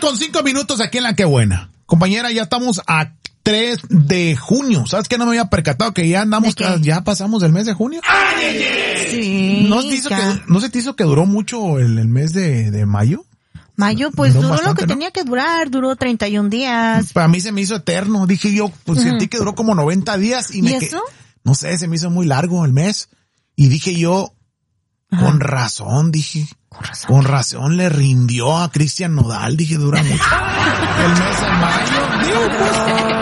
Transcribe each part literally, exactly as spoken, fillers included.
con cinco minutos aquí en La Qué Buena. Compañera, ya estamos a tres de junio. ¿Sabes qué? No me había percatado que ya andamos, ya pasamos del mes de junio. Sí. ¿No, te hizo que, ¿No se te hizo que duró mucho el, el mes de, de mayo? Mayo, pues duró, duró bastante, lo que ¿no? tenía que durar, duró treinta y un días. Para mí se me hizo eterno. Dije yo, pues uh-huh. sentí que duró como noventa días. ¿Y, ¿Y me eso? Que, no sé, se me hizo muy largo el mes. Y dije yo, Ajá. con razón, dije. Con razón. Con razón le rindió a Cristian Nodal. Dije, dura mucho. El mes de mayo. Digo, pues.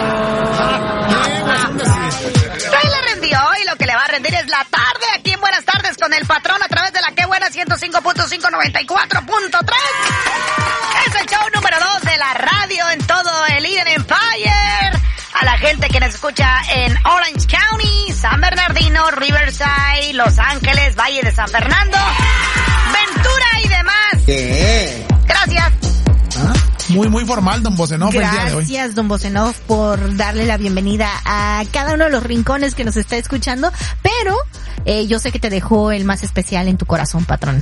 Hoy le rindió y lo que le va a rendir es la tarde aquí en Buenas Tardes con el patrón a través de La Qué Buena ciento cinco punto cinco, noventa y cuatro punto tres. Es el show número dos de la radio en todo el Eden Empire. A la gente que nos escucha en Orange County, San Bernardino, Riverside, Los Ángeles, Valle de San Fernando, Ventura y demás. ¿Qué? Gracias. ¿Ah? Muy, muy formal, don Bocenov, el día de hoy. Gracias, don Bocenov, por darle la bienvenida a cada uno de los rincones que nos está escuchando, pero eh, yo sé que te dejó el más especial en tu corazón, patrón.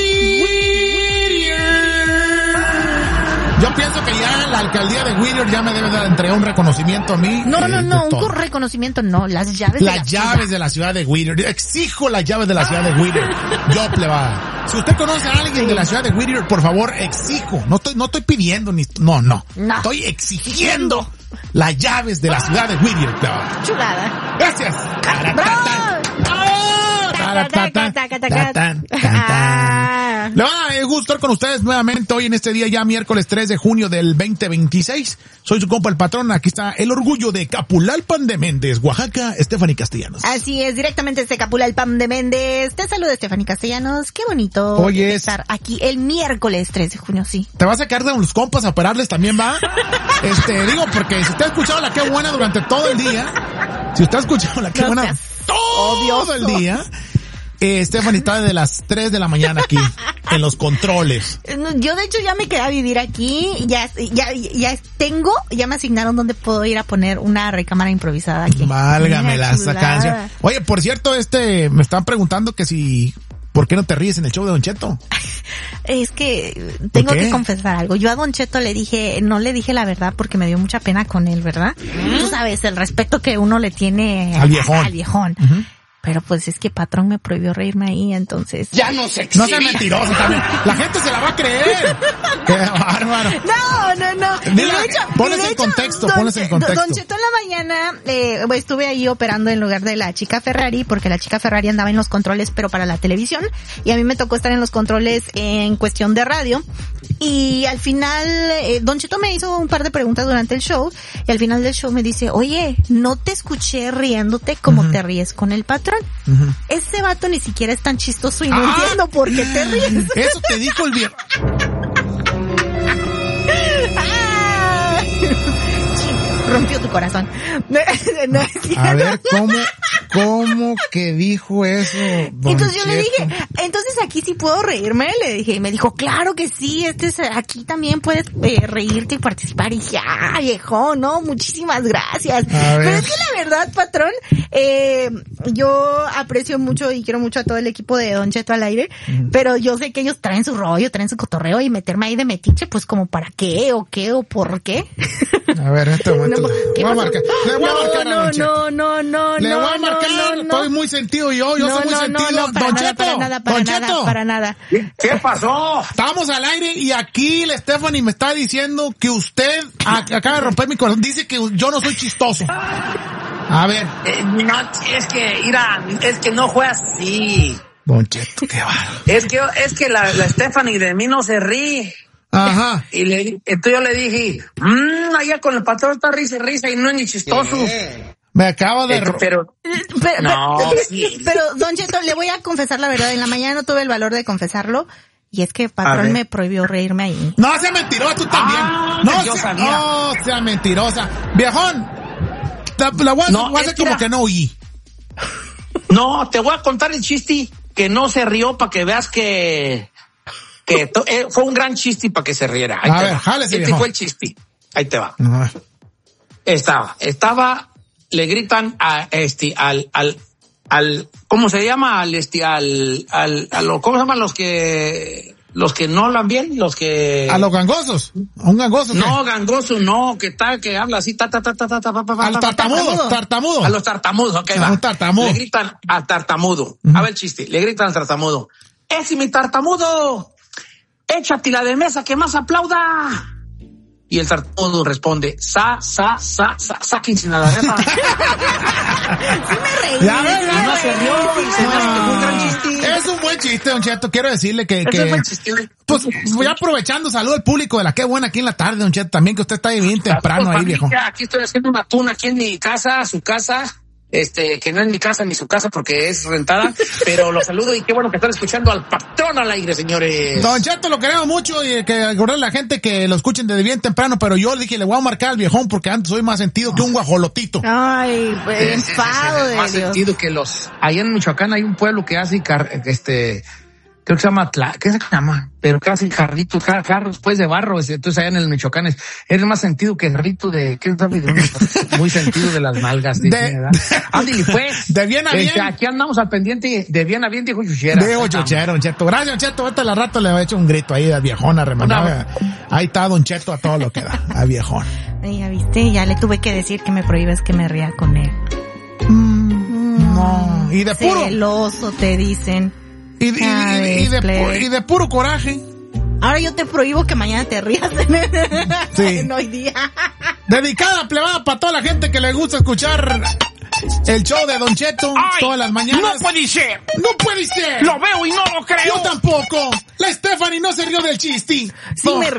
Yo pienso que ya la alcaldía de Whittier ya me debe de entregar un reconocimiento a mí. No, eh, no, no, un reconocimiento no, las llaves las de la llaves ciudad. de la ciudad de Whittier. Exijo las llaves de la ciudad de Whittier. Yo, plebada. Si usted conoce a alguien sí. de la ciudad de Whittier, por favor, exijo. No estoy, no estoy pidiendo ni, no, no. no. Estoy exigiendo las llaves de la ciudad de Whittier, plebada. Chulada. Gracias. Le va a dar gusto estar con ustedes nuevamente hoy en este día ya miércoles tres de junio del veinte veintiséis. Soy su compa el patrón, aquí está el orgullo de Capulalpan de Méndez, Oaxaca, Stephanie Castellanos. Así es, directamente desde Capulalpan de Méndez. Te saluda Stephanie Castellanos, qué bonito Oye, estar aquí el miércoles tres de junio, sí. ¿Te vas a quedar con los compas a operarles también, va? Este, digo, porque si usted ha escuchado La Qué Buena durante todo el día, si usted ha escuchado La Qué no Buena todo odioso. el día, Eh, Stephanie está desde las tres de la mañana aquí, en los controles. Yo de hecho ya me quedé a vivir aquí, ya, ya, ya tengo, ya me asignaron donde puedo ir a poner una recámara improvisada aquí. Válgame la canción. Oye, por cierto, este, me están preguntando que si, ¿por qué no te ríes en el show de Don Cheto? Es que tengo que confesar algo. Yo a Don Cheto le dije, no le dije la verdad porque me dio mucha pena con él, ¿verdad? ¿Mm? Tú sabes, el respeto que uno le tiene al viejón. Al viejón. Uh-huh. Pero pues es que patrón me prohibió reírme ahí, entonces. Ya no se exhibe. No seas mentiroso también. La gente se la va a creer. Qué bárbaro. No, no, no. Dile, de hecho, pones de en hecho, contexto, don, pones en contexto. Don Cheto en la mañana, eh, estuve ahí operando en lugar de la chica Ferrari, porque la chica Ferrari andaba en los controles, pero para la televisión. Y a mí me tocó estar en los controles en cuestión de radio. Y al final, eh, Don Cheto me hizo un par de preguntas durante el show. Y al final del show me dice, oye, no te escuché riéndote como uh-huh. te ríes con el patrón. Uh-huh. Ese vato ni siquiera es tan chistoso y no ah, entiendo por qué te ríes. Eso te dijo el viejo. Ah, rompió tu corazón. No, no, a ver, ¿cómo, cómo que dijo eso, don Entonces yo Cheto? le dije, entonces aquí sí puedo reírme, le dije, y me dijo, claro que sí, este es, aquí también puedes eh, reírte y participar, y dije, ah, viejo, no, muchísimas gracias. Pero es que la verdad, patrón, eh, yo aprecio mucho y quiero mucho a todo el equipo de Don Cheto al aire, mm. pero yo sé que ellos traen su rollo, traen su cotorreo, y meterme ahí de metiche, pues como para qué, o qué, o por qué. A ver, en este momento no, le voy a marcar, le voy a marcar no, a Don Cheto. No, no, no, le no, voy a marcar, no, no, estoy muy sentido yo, yo no, soy muy no, sentido. No, no, para Don nada, Cheto, para nada, para Don nada, Cheto. para nada. ¿Qué pasó? Estamos al aire y aquí la Stephanie me está diciendo que usted acaba de romper mi corazón. Dice que yo no soy chistoso. A ver. Eh, no, es que, mira, es que no fue así. Don Cheto, qué bárbaro. Es que, es que la, la Stephanie de mí no se ríe. Ajá. Y le, entonces yo le dije, mmm, allá con el patrón está risa y risa y no es ni chistoso. Yeah. Me acaba de... Eh, pero, pero, no, pero, sí. pero, Don Cheto, le voy a confesar la verdad. En la mañana no tuve el valor de confesarlo. Y es que patrón me prohibió reírme ahí. No, sea mentirosa, tú también. Ah, no, yo sea, sabía. no, sea mentirosa. Viejón, la, la voy a, no, voy a hacer como era... que no oí. No, te voy a contar el chiste que no se rió para que veas que... que to, eh, fue un gran chiste para que se riera. Ahí a te ver, va. jálese, Este viejo. fue el chiste. Ahí te va. Uh-huh. Estaba, estaba, le gritan a este, al, al, al, ¿cómo se llama? Al este, al, al, a lo, ¿cómo se llaman los que, los que no hablan bien, los que... A los gangosos, a un gangoso. No, ¿qué? Gangoso, no, que tal, que habla así, ta, ta, ta, ta, ta, ta, ta, ta, al tartamudo, tartamudo. A los tartamudos, ok, va. Un tartamudo. Le gritan al tartamudo. Uh-huh. A ver el chiste, le gritan al tartamudo. ¡Ese mi tartamudo! ¡Échate la de mesa que más aplauda! Y el tartamudo responde, sa, sa, sa, sa, sáquense a la reta. Sí me reí. Ya ves, y no se rió, y se me hace que fue un gran chiste. Es un buen chiste, Don Cheto. Quiero decirle que, que es buen chiste. Pues voy aprovechando, saludo al público de la Qué Buena aquí en la tarde, Don Cheto. También que usted está ahí bien temprano ahí, viejo. Aquí estoy haciendo una tuna aquí en mi casa, su casa. Este, que no es mi casa ni su casa porque es rentada, pero los saludo y qué bueno que están escuchando al patrón al aire, señores. Don Cheto, lo queremos mucho y que acordar a la gente que lo escuchen desde bien temprano, pero yo le dije, le voy a marcar al viejón porque antes soy más sentido que un guajolotito. Ay, pues, sí, sí, enfado sí, sí, de más Dios. Sentido que los, allá en Michoacán hay un pueblo que hace, car, este, creo que se llama, Tla, ¿qué se llama? Pero que hacen carritos, car, carros pues de barro, entonces allá en el Michoacán es, es más sentido que carrito de, ¿qué es muy sentido de las nalgas, de, dice, ¿verdad? Ándale, pues. De bien a bien. Este, aquí andamos al pendiente, de bien a bien, dijo Chuchera. Dijo Chuchera, Don Cheto. Gracias, Don Cheto. Ahorita la rato le va a echar un grito ahí a viejona, remandada. Ahí está Don Cheto a todo lo que da, a viejón. Ya viste, ya le tuve que decir que me prohíbes que me ría con él. Mm, no. Y de puro. Celoso te dicen. Y, y, y, y, de, pu- y de puro coraje. Ahora yo te prohíbo que mañana te rías de sí. no hoy día. Dedicada plebada para toda la gente que le gusta escuchar el show de Don Cheto. Ay, todas las mañanas. No puede ser. No puede ser. Lo veo y no lo creo. Yo tampoco. La Stephanie no se rió del chiste. Sí, no. me